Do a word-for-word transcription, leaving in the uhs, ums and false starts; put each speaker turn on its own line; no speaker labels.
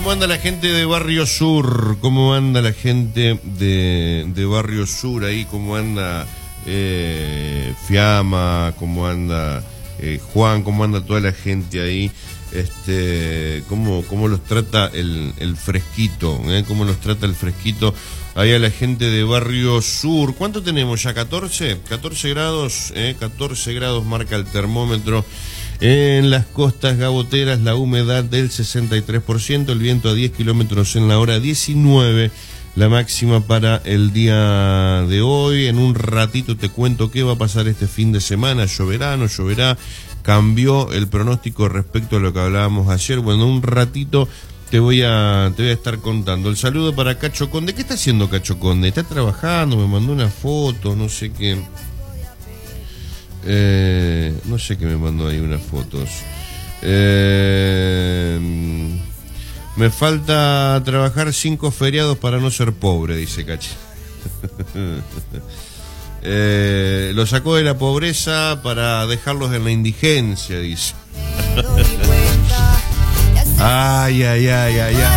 ¿Cómo anda la gente de Barrio Sur? ¿Cómo anda la gente de, de Barrio Sur ahí? ¿Cómo anda eh, Fiamma? ¿Cómo anda eh, Juan? ¿Cómo anda toda la gente ahí? Este, ¿cómo, cómo los trata el, el fresquito? ¿eh? ¿Cómo los trata el fresquito ahí a la gente de Barrio Sur? ¿Cuánto tenemos ya? ¿catorce? catorce grados, ¿eh? catorce grados marca el termómetro. En las costas gaboteras la humedad del sesenta y tres por ciento, el viento a diez kilómetros en la hora, diecinueve la máxima para el día de hoy. En un ratito te cuento qué va a pasar este fin de semana. Lloverá, no lloverá. Cambió el pronóstico respecto a lo que hablábamos ayer. Bueno, un ratito te voy a te voy a estar contando. El saludo para Cacho Conde. ¿Qué está haciendo Cacho Conde? Está trabajando, me mandó una foto, no sé qué. Eh, no sé qué me mandó ahí unas fotos. Eh, me falta trabajar cinco feriados para no ser pobre, dice Cacho. Eh, lo sacó de la pobreza para dejarlos en la indigencia, dice. Ay, ay, ay, ay, ay.